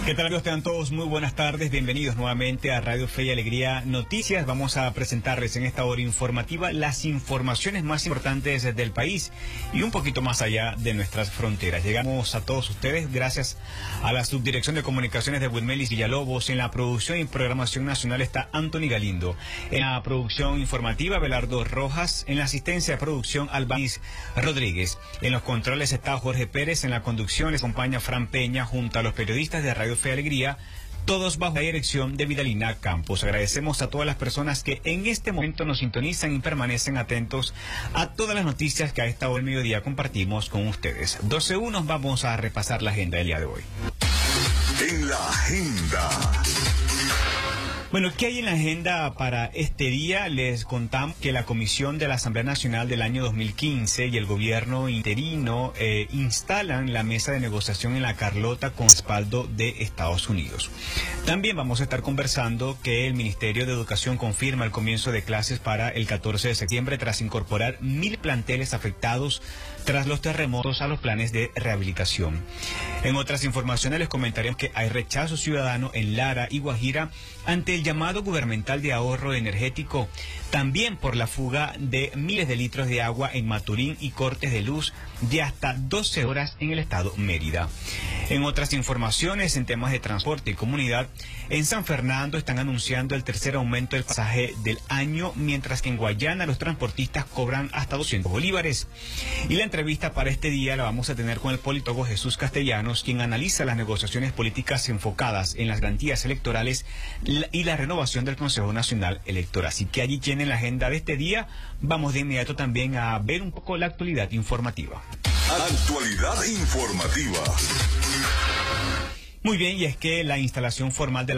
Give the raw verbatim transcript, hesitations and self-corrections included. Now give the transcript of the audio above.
¿Qué tal, amigos? Tengan todos muy buenas tardes. Bienvenidos nuevamente a Radio Fe y Alegría Noticias. Vamos a presentarles en esta hora informativa las informaciones más importantes del país y un poquito más allá de nuestras fronteras. Llegamos a todos ustedes gracias a la Subdirección de Comunicaciones de Wilmelis Villalobos. En la producción y programación nacional está Anthony Galindo. En la producción informativa, Belardo Rojas. En la asistencia de producción, Albaniz Rodríguez. En los controles está Jorge Pérez. En la conducción les acompaña Fran Peña junto a los periodistas de Radio Fe y Alegría, todos bajo la dirección de Vidalina Campos. Agradecemos a todas las personas que en este momento nos sintonizan y permanecen atentos a todas las noticias que a esta hora del mediodía compartimos con ustedes. doce uno, vamos a repasar la agenda del día de hoy. En la agenda. Bueno, ¿qué hay en la agenda para este día? Les contamos que la Comisión de la Asamblea Nacional del año dos mil quince y el gobierno interino eh, instalan la mesa de negociación en La Carlota con respaldo de Estados Unidos. También vamos a estar conversando que el Ministerio de Educación confirma el comienzo de clases para el catorce de septiembre tras incorporar mil planteles afectados tras los terremotos a los planes de rehabilitación. En otras informaciones les comentaremos que hay rechazo ciudadano en Lara y Guajira ante el llamado gubernamental de ahorro energético, también por la fuga de miles de litros de agua en Maturín y cortes de luz de hasta doce horas en el estado Mérida. En otras informaciones, en temas de transporte y comunidad, en San Fernando están anunciando el tercer aumento del pasaje del año, mientras que en Guayana los transportistas cobran hasta doscientos bolívares. Y la entrevista para este día la vamos a tener con el politólogo Jesús Castellanos, quien analiza las negociaciones políticas enfocadas en las garantías electorales y la renovación del Consejo Nacional Electoral. Así que allí tienen la agenda de este día. Vamos de inmediato también a ver un poco la actualidad informativa. Actualidad informativa. Muy bien, y es que la instalación formal de la